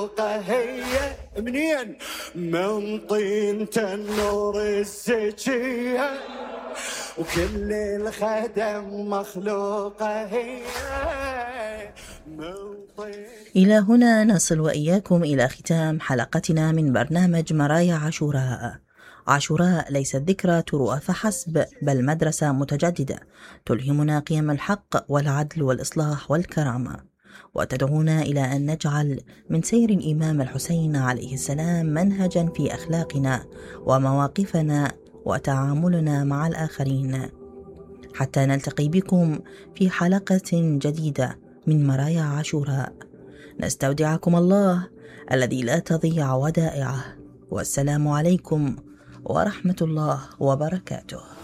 هي منين؟ من طين تنور الزكية، وكل الخدم مخلوقة هي من طين. إلى هنا نصل وإياكم إلى ختام حلقتنا من برنامج مرايا عاشوراء. عاشوراء ليست ذكرى تروء فحسب، بل مدرسة متجددة تلهمنا قيم الحق والعدل والإصلاح والكرامة، وتدعونا إلى أن نجعل من سير الإمام الحسين عليه السلام منهجا في أخلاقنا ومواقفنا وتعاملنا مع الآخرين، حتى نلتقي بكم في حلقة جديدة من مرايا عاشوراء. نستودعكم الله الذي لا تضيع ودائعه، والسلام عليكم ورحمة الله وبركاته.